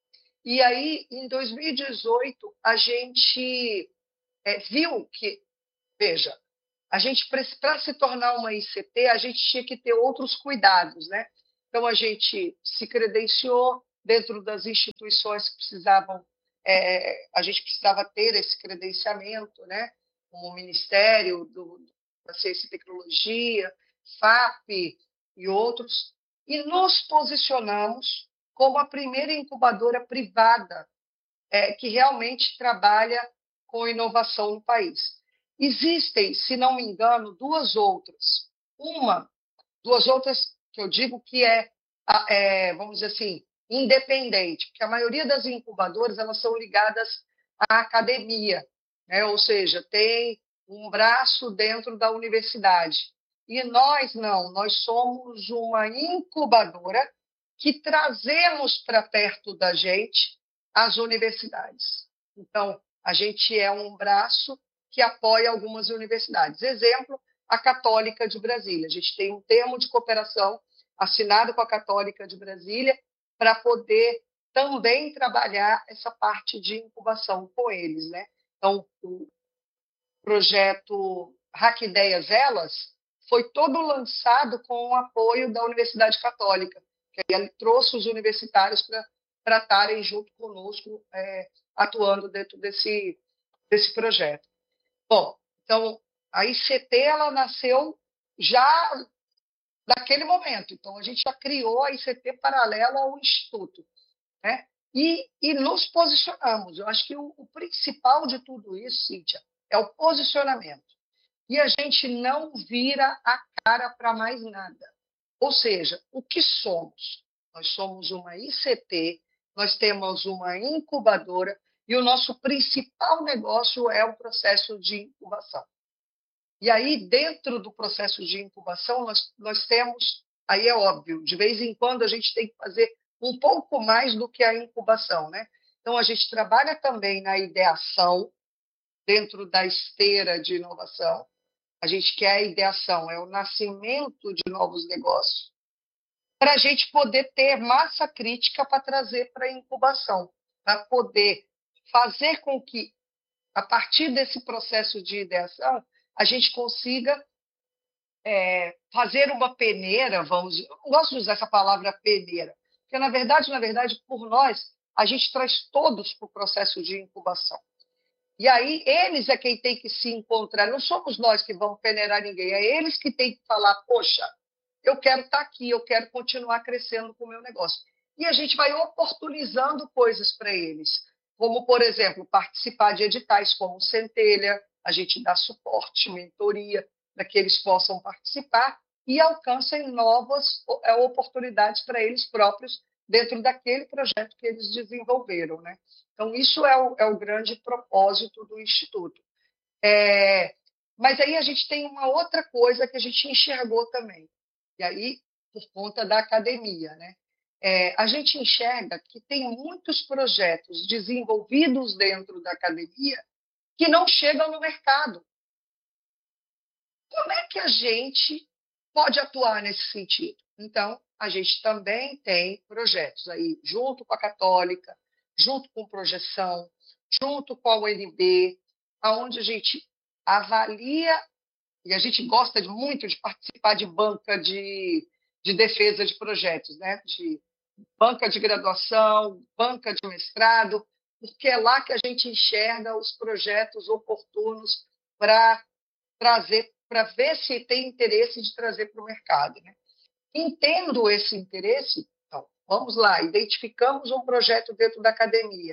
Speaker 1: E aí, em dois mil e dezoito, a gente é, viu que, veja, a gente, para se tornar uma I C T, a gente tinha que ter outros cuidados, né? Então, a gente se credenciou dentro das instituições que precisavam, é, a gente precisava ter esse credenciamento, né? Como o Ministério do, da Ciência e Tecnologia, F A P e outros, e nos posicionamos como a primeira incubadora privada é, que realmente trabalha com inovação no país. Existem, se não me engano, duas outras. Uma, duas outras que eu digo que é, é, vamos dizer assim, independente, porque a maioria das incubadoras elas são ligadas à academia, né? Ou seja, tem um braço dentro da universidade. E nós não, nós somos uma incubadora que trazemos para perto da gente as universidades. Então, a gente é um braço que apoia algumas universidades. Exemplo, a Católica de Brasília. A gente tem um termo de cooperação assinado com a Católica de Brasília para poder também trabalhar essa parte de incubação com eles, né? Então, o projeto Hack Ideias Elas foi todo lançado com o apoio da Universidade Católica, que ele trouxe os universitários para estarem junto conosco, é, atuando dentro desse, desse projeto. Bom, então, a I C T ela nasceu já naquele momento. Então, a gente já criou a I C T paralela ao Instituto, né? E, e nos posicionamos. Eu acho que o, o principal de tudo isso, Cíntia, é o posicionamento. E a gente não vira a cara para mais nada. Ou seja, o que somos? Nós somos uma I C T, nós temos uma incubadora e o nosso principal negócio é o processo de incubação. E aí, dentro do processo de incubação, nós, nós temos, aí é óbvio, de vez em quando a gente tem que fazer um pouco mais do que a incubação, né? Então, a gente trabalha também na ideação, dentro da esteira de inovação. A gente quer a ideação, é o nascimento de novos negócios, para a gente poder ter massa crítica para trazer para a incubação, para poder fazer com que, a partir desse processo de ideação, a gente consiga é, fazer uma peneira, vamos, eu não gosto de usar essa palavra peneira, porque, na verdade, na verdade, por nós, a gente traz todos para o processo de incubação. E aí, eles é quem tem que se encontrar, não somos nós que vamos peneirar ninguém, é eles que têm que falar, poxa, eu quero estar aqui, eu quero continuar crescendo com o meu negócio. E a gente vai oportunizando coisas para eles, como, por exemplo, participar de editais como o Centelha, a gente dá suporte, mentoria, para que eles possam participar e alcancem novas oportunidades para eles próprios dentro daquele projeto que eles desenvolveram, né? Então, isso é o, é o grande propósito do Instituto. É, mas aí a gente tem uma outra coisa que a gente enxergou também, e aí, por conta da academia, né? É, a gente enxerga que tem muitos projetos desenvolvidos dentro da academia que não chegam no mercado. Como é que a gente pode atuar nesse sentido? Então, a gente também tem projetos aí, junto com a Católica, junto com Projeção, junto com a U N B, onde a gente avalia, e a gente gosta de, muito de participar de banca de, de defesa de projetos, né? De banca de graduação, banca de mestrado, porque é lá que a gente enxerga os projetos oportunos para trazer, para ver se tem interesse de trazer para o mercado, né? Entendo esse interesse, então, vamos lá, identificamos um projeto dentro da academia.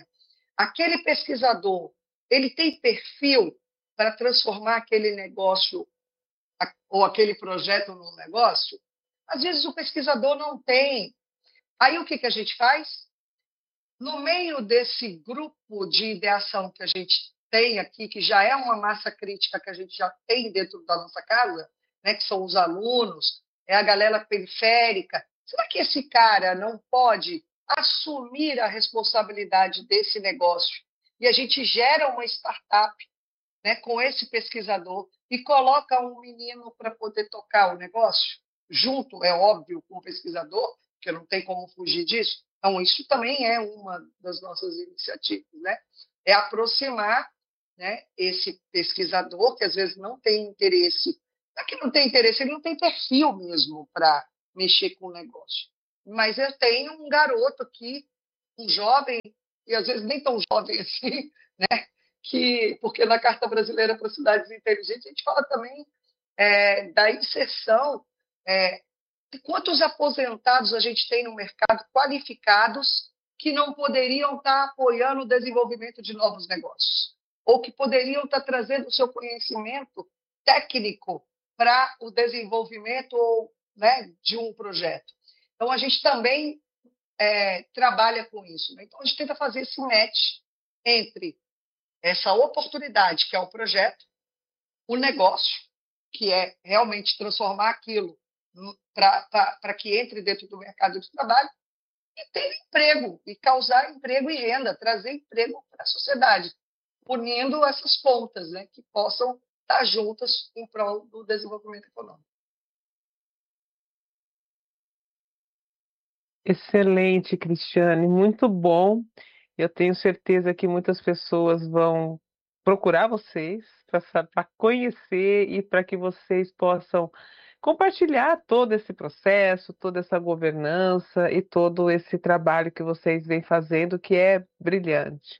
Speaker 1: aquele pesquisador, ele tem perfil para transformar aquele negócio ou aquele projeto num negócio? Às vezes o pesquisador não tem. Aí o que, que a gente faz? No meio desse grupo de ideação que a gente tem aqui, que já é uma massa crítica que a gente já tem dentro da nossa casa, né, que são os alunos, é a galera periférica, será que esse cara não pode assumir a responsabilidade desse negócio? E a gente gera uma startup, né, com esse pesquisador e coloca um menino para poder tocar o negócio, junto, é óbvio, com o pesquisador, que não tem como fugir disso. Então, isso também é uma das nossas iniciativas, né? É aproximar, né, esse pesquisador, que às vezes não tem interesse, não é que não tem interesse, ele não tem perfil mesmo para mexer com o negócio. Mas eu tenho um garoto aqui, um jovem, e às vezes nem tão jovem assim, né? Que, porque na Carta Brasileira para Cidades Inteligentes a gente fala também é, da inserção, é, de quantos aposentados a gente tem no mercado qualificados que não poderiam estar apoiando o desenvolvimento de novos negócios, ou que poderiam estar trazendo o seu conhecimento técnico para o desenvolvimento ou, né, de um projeto. Então, a gente também é, trabalha com isso, né? Então, a gente tenta fazer esse match entre essa oportunidade, que é o projeto, o negócio, que é realmente transformar aquilo para que entre dentro do mercado de trabalho, e ter emprego, e causar emprego e renda, trazer emprego para a sociedade, unindo essas pontas, né, que possam estar juntas em prol do desenvolvimento econômico.
Speaker 2: Excelente, Cristiane, muito bom. Eu tenho certeza que muitas pessoas vão procurar vocês para conhecer e para que vocês possam compartilhar todo esse processo, toda essa governança e todo esse trabalho que vocês vêm fazendo, que é brilhante.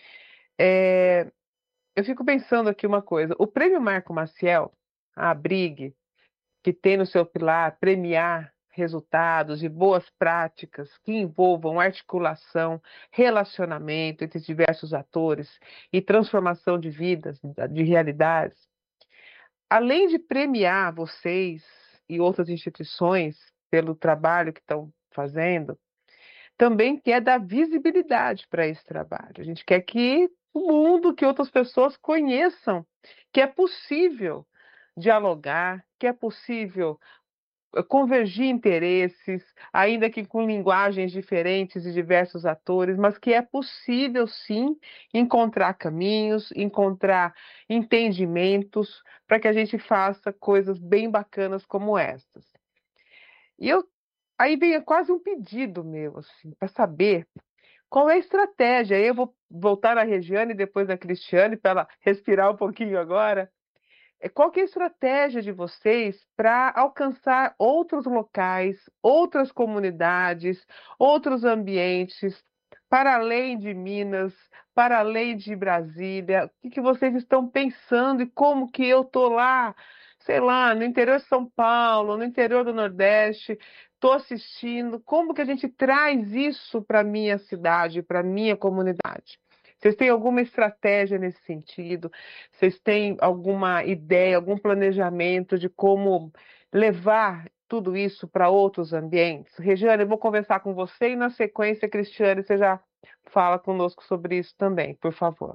Speaker 2: É, eu fico pensando aqui uma coisa: o Prêmio Marco Maciel, a ABRIG, que tem no seu pilar premiar resultados e boas práticas que envolvam articulação, relacionamento entre diversos atores e transformação de vidas, de realidades, além de premiar vocês e outras instituições pelo trabalho que estão fazendo, também quer dar visibilidade para esse trabalho. A gente quer que o mundo, que outras pessoas conheçam que é possível dialogar, que é possível convergir interesses, ainda que com linguagens diferentes e diversos atores, mas que é possível, sim, encontrar caminhos, encontrar entendimentos para que a gente faça coisas bem bacanas como essas. E eu, aí vem quase um pedido meu, assim, para saber qual é a estratégia. Eu vou voltar à Regiane e depois à Cristiane, para ela respirar um pouquinho agora. Qual que é a estratégia de vocês para alcançar outros locais, outras comunidades, outros ambientes, para além de Minas, para além de Brasília? O que, que vocês estão pensando e como que eu estou lá, sei lá, no interior de São Paulo, no interior do Nordeste, estou assistindo, como que a gente traz isso para a minha cidade, para a minha comunidade? Vocês têm alguma estratégia nesse sentido? Vocês têm alguma ideia, algum planejamento de como levar tudo isso para outros ambientes? Regiane, eu vou conversar com você e, na sequência, Cristiane, você já fala conosco sobre isso também, por favor.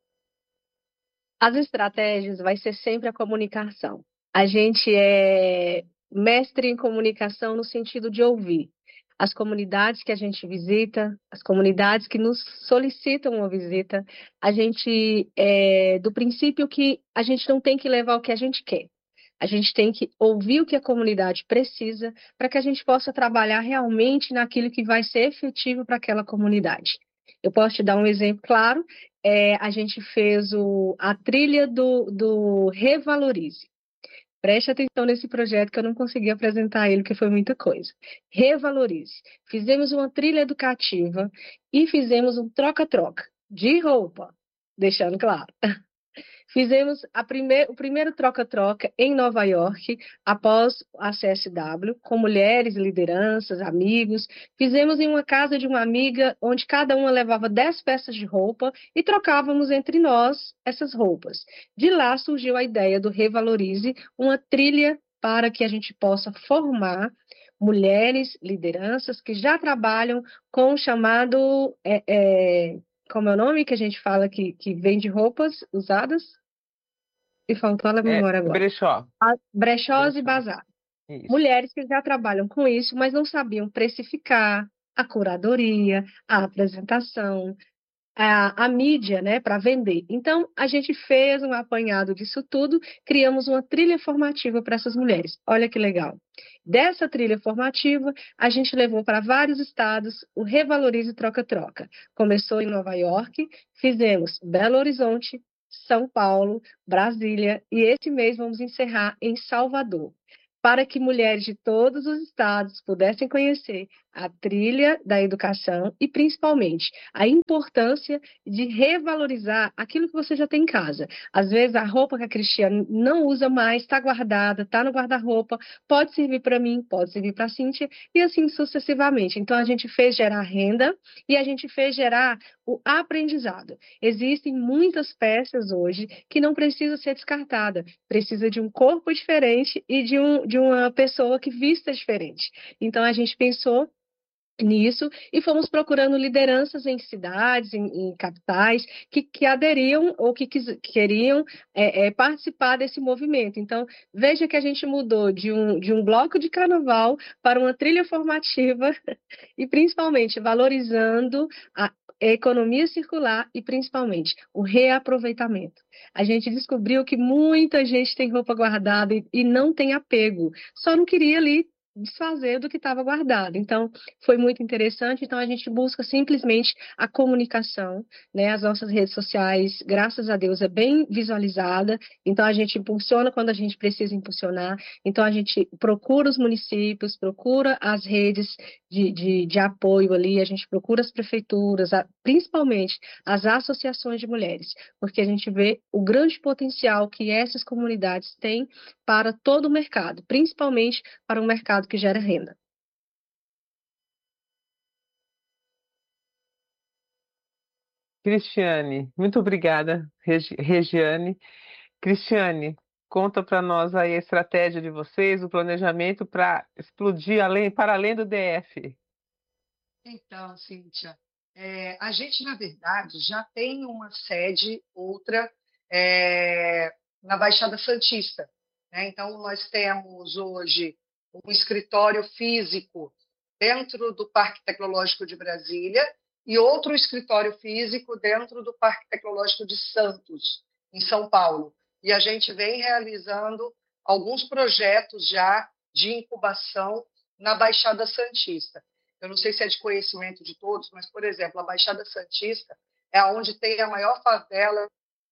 Speaker 3: As estratégias vai ser sempre a comunicação. A gente é mestre em comunicação no sentido de ouvir. As comunidades que a gente visita, as comunidades que nos solicitam uma visita, a gente é do princípio que a gente não tem que levar o que a gente quer. A gente tem que ouvir o que a comunidade precisa para que a gente possa trabalhar realmente naquilo que vai ser efetivo para aquela comunidade. Eu posso te dar um exemplo claro. É, a gente fez o, a trilha do, do Revalorize. Preste atenção nesse projeto que eu não consegui apresentar ele, porque foi muita coisa. Revalorize. Fizemos uma trilha educativa e fizemos um troca-troca de roupa, deixando claro. Fizemos a prime... o primeiro troca-troca em Nova York, após a C S W, com mulheres, lideranças, amigos. Fizemos em uma casa de uma amiga, onde cada uma levava dez peças de roupa e trocávamos entre nós essas roupas. De lá surgiu a ideia do Revalorize, uma trilha para que a gente possa formar mulheres, lideranças que já trabalham com o chamado, é, é, como é o nome que a gente fala que, que vende roupas usadas? E faltou a
Speaker 2: É,
Speaker 3: memória agora.
Speaker 2: brechó.
Speaker 3: A- Brechós e
Speaker 2: Brechó.
Speaker 3: bazar.
Speaker 2: Isso.
Speaker 3: Mulheres que já trabalham com isso, mas não sabiam precificar, a curadoria, a apresentação, a, a mídia, né, para vender. Então, a gente fez um apanhado disso tudo, criamos uma trilha formativa para essas mulheres. Olha que legal. Dessa trilha formativa, a gente levou para vários estados o Revalorize Troca-Troca. Começou em Nova York, fizemos Belo Horizonte, São Paulo, Brasília, e esse mês vamos encerrar em Salvador, para que mulheres de todos os estados pudessem conhecer a trilha da educação e, principalmente, a importância de revalorizar aquilo que você já tem em casa. Às vezes, a roupa que a Cristiane não usa mais, está guardada, está no guarda-roupa, pode servir para mim, pode servir para a Cíntia, e assim sucessivamente. Então, a gente fez gerar renda e a gente fez gerar o aprendizado. Existem muitas peças hoje que não precisam ser descartadas, precisa de um corpo diferente e de, um, de uma pessoa que vista diferente. Então, a gente pensou nisso e fomos procurando lideranças em cidades, em, em capitais, que, que aderiam ou que quis, queriam é, é, participar desse movimento. Então, veja que a gente mudou de um, de um bloco de carnaval para uma trilha formativa e, principalmente, valorizando a economia circular e, principalmente, o reaproveitamento. A gente descobriu que muita gente tem roupa guardada e, e não tem apego, só não queria ali desfazer do que estava guardado. Então, foi muito interessante. Então, a gente busca simplesmente a comunicação, né? As nossas redes sociais, graças a Deus, é bem visualizada. Então, a gente impulsiona quando a gente precisa impulsionar. Então, a gente procura os municípios, procura as redes de, de, de apoio ali, a gente procura as prefeituras, a, principalmente as associações de mulheres, porque a gente vê o grande potencial que essas comunidades têm para todo o mercado, principalmente para um mercado que gera renda.
Speaker 2: Cristiane, muito obrigada, Regi- Regiane. Cristiane, conta para nós aí a estratégia de vocês, o planejamento para explodir além, para além do D F.
Speaker 1: Então, Cíntia, é, a gente, na verdade, já tem uma sede, outra, é, na Baixada Santista, né? Então, nós temos hoje um escritório físico dentro do Parque Tecnológico de Brasília e outro escritório físico dentro do Parque Tecnológico de Santos, em São Paulo. E a gente vem realizando alguns projetos já de incubação na Baixada Santista. Eu não sei se é de conhecimento de todos, mas, por exemplo, a Baixada Santista é onde tem a maior favela.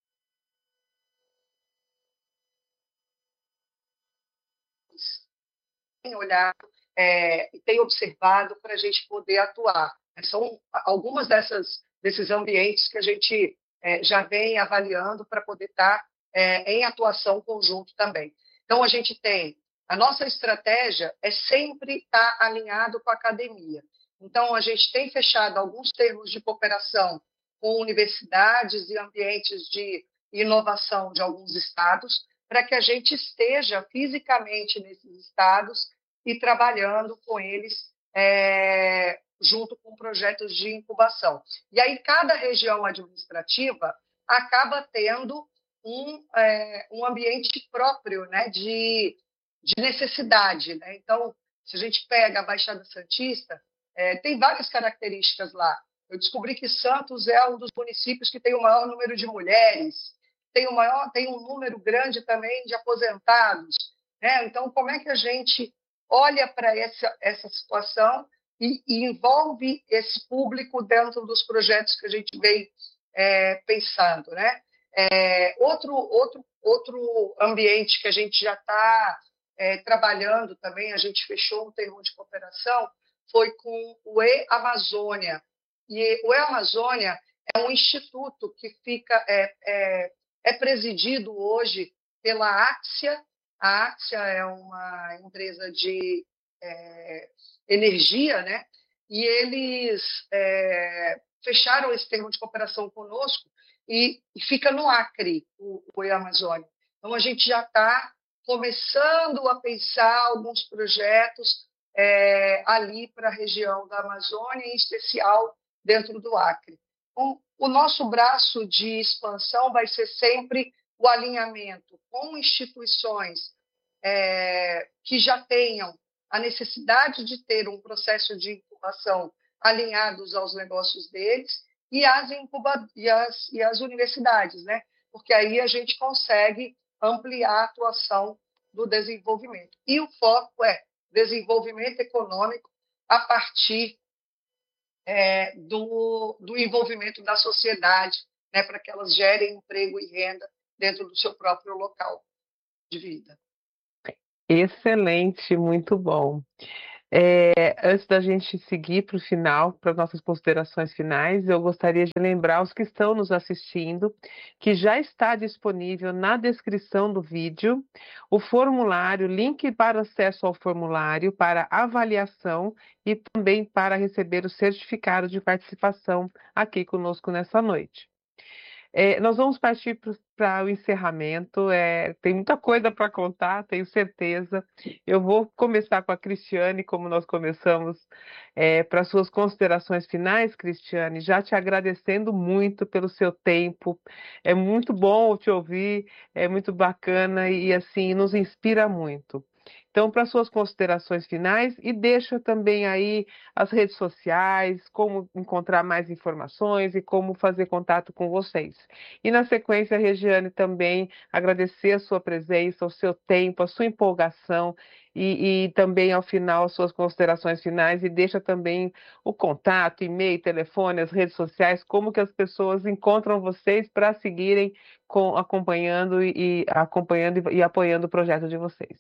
Speaker 1: Tem olhado é, e tem observado para a gente poder atuar. São algumas dessas, desses ambientes que a gente é, já vem avaliando para poder estar é, em atuação conjunto também. Então, a gente tem, a nossa estratégia é sempre estar alinhado com a academia. Então, a gente tem fechado alguns termos de cooperação com universidades e ambientes de inovação de alguns estados, para que a gente esteja fisicamente nesses estados e trabalhando com eles é, junto com projetos de incubação. E aí, cada região administrativa acaba tendo um, é, um ambiente próprio, né, de, de necessidade. Né? Então, se a gente pega a Baixada Santista, é, tem várias características lá. Eu descobri que Santos é um dos municípios que tem o maior número de mulheres, tem, o maior, tem um número grande também de aposentados. Né? Então, como é que a gente olha para essa, essa situação e, e envolve esse público dentro dos projetos que a gente vem é, pensando? Né? É, outro, outro, outro ambiente que a gente já está é, trabalhando também, a gente fechou um termo de cooperação, foi com o E-Amazônia. E o E-Amazônia é um instituto que fica, é, é, é presidido hoje pela Axia. A Axia é uma empresa de é, energia, né? E eles é, fecharam esse termo de cooperação conosco e, e fica no Acre, o, o Amazônia. Então, a gente já está começando a pensar alguns projetos é, ali para a região da Amazônia, em especial dentro do Acre. Então, o nosso braço de expansão vai ser sempre o alinhamento com instituições é, que já tenham a necessidade de ter um processo de incubação alinhados aos negócios deles e as, incuba- e as, e as universidades, né? Porque aí a gente consegue ampliar a atuação do desenvolvimento. E o foco é desenvolvimento econômico a partir é, do, do envolvimento da sociedade, né, para que elas gerem emprego e renda dentro do seu próprio local de vida.
Speaker 2: Excelente, muito bom. É, antes da gente seguir para o final, para as nossas considerações finais, eu gostaria de lembrar os que estão nos assistindo que já está disponível na descrição do vídeo o formulário, link para acesso ao formulário, para avaliação e também para receber o certificado de participação aqui conosco nessa noite. É, nós vamos partir para o encerramento. É, tem muita coisa para contar, tenho certeza. Eu vou começar com a Cristiane, como nós começamos, é, para suas considerações finais, Cristiane, já te agradecendo muito pelo seu tempo. É muito bom te ouvir, é muito bacana e assim nos inspira muito. Então, para suas considerações finais, e deixa também aí as redes sociais, como encontrar mais informações e como fazer contato com vocês. E na sequência, Regiane, também agradecer a sua presença, o seu tempo, a sua empolgação e, e também, ao final, as suas considerações finais e deixa também o contato, e-mail, telefone, as redes sociais, como que as pessoas encontram vocês para seguirem com, acompanhando e, e acompanhando e, e apoiando o projeto de vocês.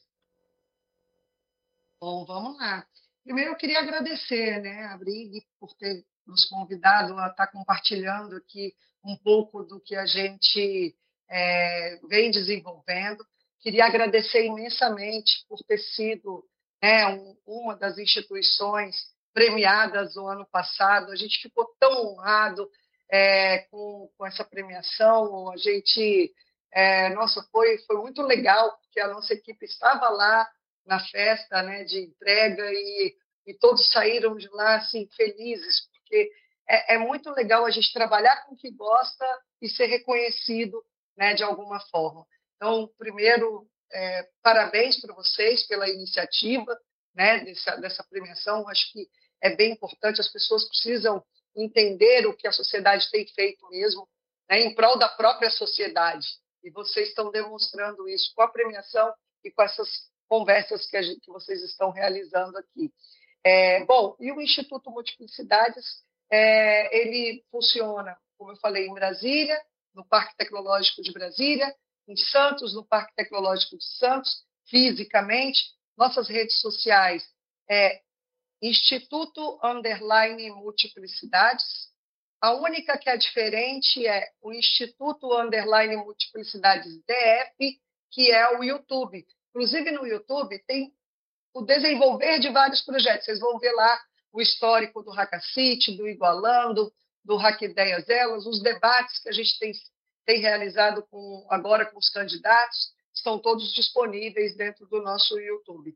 Speaker 1: Bom, vamos lá. Primeiro, eu queria agradecer, né, a Brig por ter nos convidado a estar compartilhando aqui um pouco do que a gente é, vem desenvolvendo. Queria agradecer imensamente por ter sido, né, um, uma das instituições premiadas no ano passado. A gente ficou tão honrado é, com, com essa premiação. A gente, é, nossa, foi, foi muito legal, porque a nossa equipe estava lá na festa, né, de entrega e, e todos saíram de lá assim felizes, porque é, é muito legal a gente trabalhar com o que gosta e ser reconhecido, né, de alguma forma. Então, primeiro, é, parabéns para vocês pela iniciativa, né, dessa, dessa premiação. Acho que é bem importante, as pessoas precisam entender o que a sociedade tem feito mesmo, né, em prol da própria sociedade. E vocês estão demonstrando isso com a premiação e com essas conversas que, a gente, que vocês estão realizando aqui. É, bom, e o Instituto Multiplicidades, é, ele funciona, como eu falei, em Brasília, no Parque Tecnológico de Brasília, em Santos, no Parque Tecnológico de Santos, fisicamente. Nossas redes sociais é Instituto Underline Multiplicidades. A única que é diferente é o Instituto Underline Multiplicidades D F, que é o YouTube. Inclusive, no YouTube, tem o desenvolver de vários projetos. Vocês vão ver lá o histórico do Hackacity, do Igualando, do Hack Ideias Elas, os debates que a gente tem, tem realizado com, agora com os candidatos, estão todos disponíveis dentro do nosso YouTube.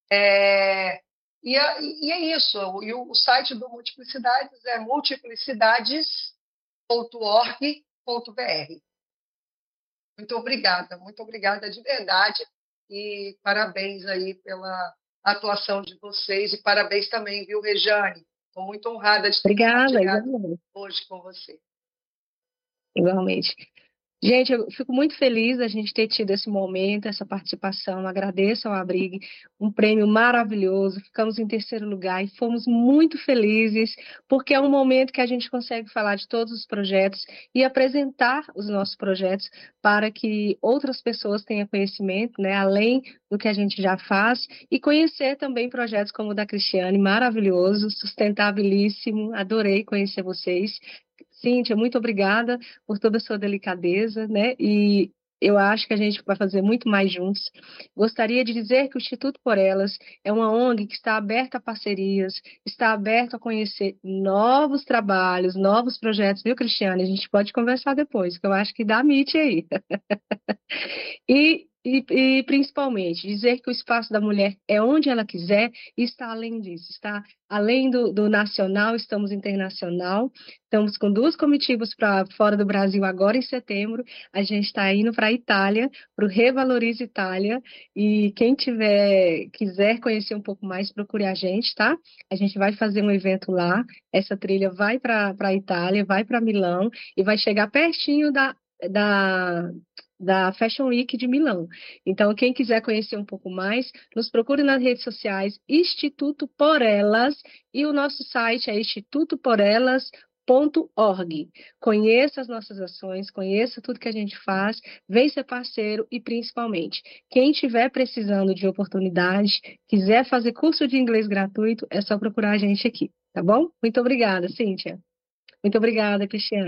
Speaker 1: É, e, a, e é isso. E o, o site do Multiplicidades é multiplicidades ponto org ponto br. Muito obrigada, muito obrigada de verdade. E parabéns aí pela atuação de vocês e parabéns também, viu, Regiane? Estou muito honrada de ter
Speaker 3: Obrigada,
Speaker 1: compartilhado hoje com você.
Speaker 3: Igualmente. Gente, eu fico muito feliz da gente ter tido esse momento, essa participação. Agradeço ao Abrig, um prêmio maravilhoso. Ficamos em terceiro lugar e fomos muito felizes, porque é um momento que a gente consegue falar de todos os projetos e apresentar os nossos projetos para que outras pessoas tenham conhecimento, né, além do que a gente já faz, e conhecer também projetos como o da Cristiane, maravilhoso, sustentabilíssimo. Adorei conhecer vocês. Cíntia, muito obrigada por toda a sua delicadeza, né? E eu acho que a gente vai fazer muito mais juntos. Gostaria de dizer que o Instituto Por Elas é uma O N G que está aberta a parcerias, está aberto a conhecer novos trabalhos, novos projetos, viu, Cristiane? A gente pode conversar depois, que eu acho que dá meet aí. E, e, e, principalmente, dizer que o espaço da mulher é onde ela quiser e está além disso, está além do, do nacional, estamos internacional, estamos com duas comitivas para fora do Brasil agora em setembro, a gente está indo para a Itália, para o Revalorize Itália, e quem tiver, quiser conhecer um pouco mais, procure a gente, tá? A gente vai fazer um evento lá, essa trilha vai para a Itália, vai para Milão e vai chegar pertinho da... da da Fashion Week de Milão. Então, quem quiser conhecer um pouco mais, nos procure nas redes sociais Instituto Por Elas e o nosso site é instituto por elas ponto org. Conheça as nossas ações, conheça tudo que a gente faz, vem ser parceiro e, principalmente, quem estiver precisando de oportunidade, quiser fazer curso de inglês gratuito, é só procurar a gente aqui, tá bom? Muito obrigada, Cíntia. Muito obrigada, Cristiane.